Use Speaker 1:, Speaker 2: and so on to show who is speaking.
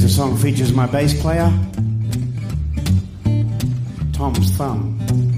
Speaker 1: The song features my bass player, Tom's Thumb.